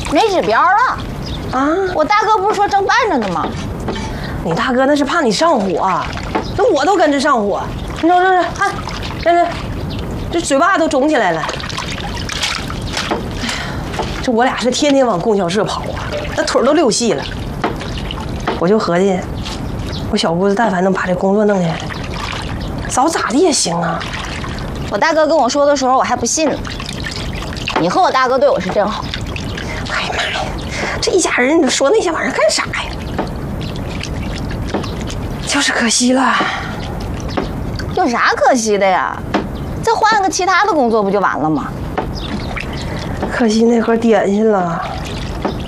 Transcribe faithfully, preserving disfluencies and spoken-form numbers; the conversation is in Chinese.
没指标了。 啊！ 我大哥不是说正办着呢吗？ 你大哥那是怕你上火，那我都跟着上火。你瞅这这，看，这这，这嘴巴都肿起来了。哎呀，这我俩是天天往供销社跑啊，那腿都溜细了。我就合计，我小姑子但凡能把这工作弄下来，早咋地也行啊。 我大哥跟我说的时候，我还不信呢。你和我大哥对我是真好。 哎呀妈呀，这一家人，你说那些玩意儿干啥呀？就是可惜了。 有啥可惜的呀？再换个其他的工作不就完了吗？ 可惜那盒点心了。